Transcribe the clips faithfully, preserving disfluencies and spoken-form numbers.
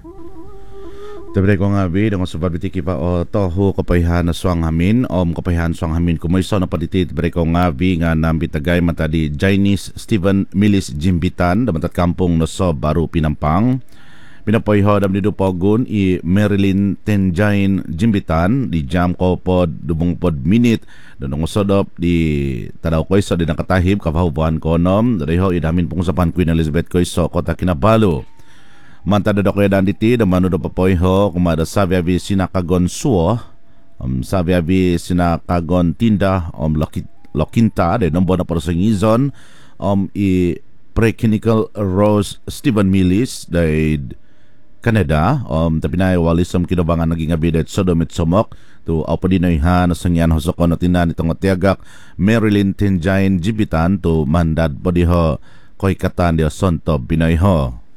Tabi ko nga bi dengan sebab bitiki pa o tohu kapayhan na swang hamin om kapayhan swang hamin kumayso na paditit tabi ko nga bi nga nambitagay matadi Chinese Stephen Milis Jimbitan damantat kampung no so baru Pinampang pinapoyho dam di dupogun i Marilyn Tenjain Jimbitan di jam ko pod dubong pod minute donong sodop di tadaw koyso di nakatahib kapahubuan konom reho idamin pungusapan Queen Elizabeth koyso kota Kinabalu. Mantada da kuya danditi da manu da papoyho kumada sabi abi sinakagon suo um, sabi abi sinakagon tinda om um, lokinta de nombo na parasang izon om um, i preclinical Rose Stephen Milis da Canada om um, tapinay walisam kinabangan naging abidet sodomit somok to aupadinoy han sangyan hosokon na tinan itong tiagak Marilyn Tenjain Jibitan to mandad podiho koy katan dia sonto binoyho.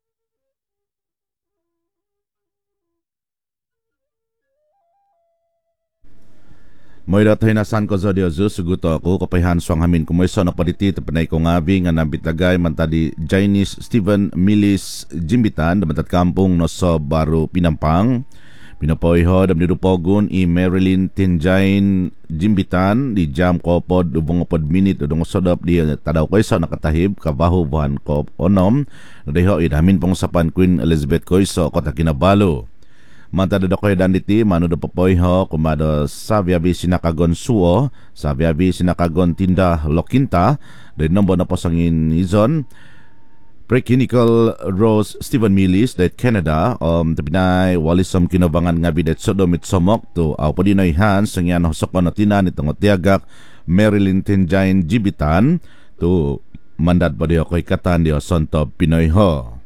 Moy datoy na san ko zodio zu suguto ako kapayhan swang hamin kumayso na paditi tapanay ko ngabi nga nambitagay mantadi Chinese Stephen Milis Jimbitan damantat kampung no so baru Pinampang pinapoyho dam didupogun i Marilyn Tenjain Jimbitan di jam ko pod dubong pod minute dudong sodop di tadaw koyso nakatahib kabaho buhan ko onom deho idamin pangusapan Queen Elizabeth koyso kota Kinabalu. Mantada da koy danditi manu da papoyho kumado sabiabi sinakagon suo sabiabi sinakagon tinda lokinta de nombo na posangin izon preclinical Rose Stephen Milis de Canada um tapinay walisom kinabangan nga bidet sodomit somok to aw padinoy han sangyan hosokon na tinan itong tiagak Marilyn Tenjain Jibitan to mandat pa diyo koy katan diyo sonto Pinoyho.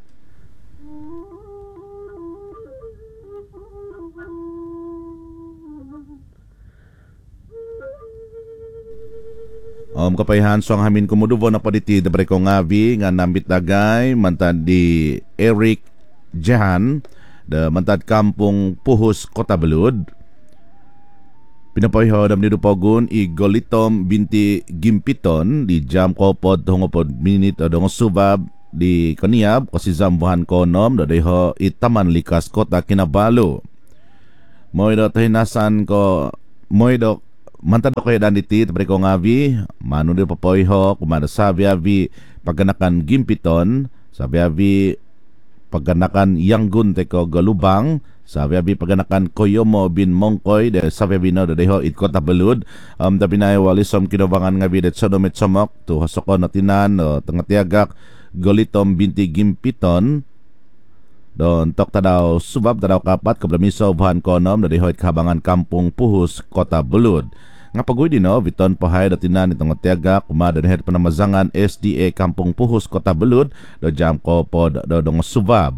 Om kapayhan so ang hamin kumudubo na paditi dabre ko ngabi nga nambit dagay mantad di Eric Jehan da mantad kampung Puhos Kota Belud pinapoyho dam ni dupogun i Golitom binti Gimpiton di jam ko pod tungo pod minute o dongo subab di Kaniab kasi zambuhan konom da deho itaman likas kota Kinabalu moy do tahinasan ko moy do mantad ko dan diti tabi ko ngabi manu di papoyho kumada sabi abi paganakan Gimpiton sabi abi paganakan Yanggun teko Galubang sabi abi paganakan Koyomo bin Mongkoy de sabi abi no deho it Kota Belud um tabi na walisom kinabangan ngabi det sodomit somok to hosokon natinan o tengatiagak Golitom binti Gimpiton don tok tadaw subab tadaw kapat kablamiso buhan konom na deho it kabangan kampung Puhos Kota Belud nga pagoy din no biton pahay datinan itong tiaga kumada head panamazangan S D A Kampung Puhos Kota Belud do jam ko pod do dong subab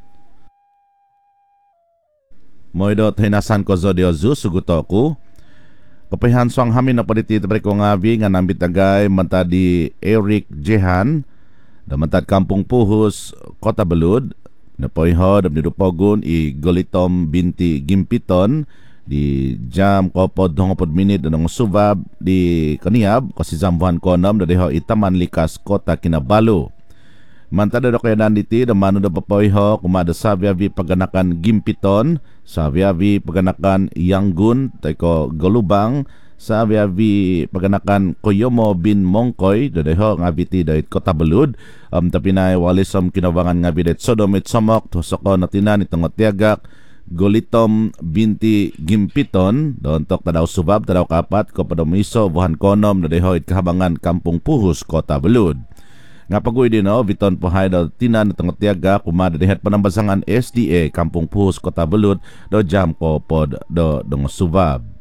moy do hinasan ko zodio zu suguto ko kapayhan swang hamin na paditi tabre ko ngabi nga nambitagay mantadi Eric Jehan da mantad Kampung Puhos Kota Belud napoyho dam nidupogun i Golitom binti Gimpiton di jam ko pod hongopod minute ng subab di Kaniab kasi zambuhan konom da deho itaman likas kota Kinabalu mantada do kaya nanditi da manu da papoyho kumada sabi abi paganakan Gimpiton sabi abi paganakan Yanggun teko Galubang sabi abi paganakan Koyomo bin Mongkoy da deho ngabiti da Kota Belud um tapinay walisom kinabangan ngabidet sodomit somok to soko natinan itong tiagak Golitom binti Gimpiton don tok tadaw subab tadaw kapat ko padomiso buhan konom na dehoit kahabangan Kampung Puhos Kota Belud nga pagoy din no biton pahay daw tinan itong tiaga kumada dehet panambasangan S D A Kampung Puhos Kota Belud do jam ko pod do dong subab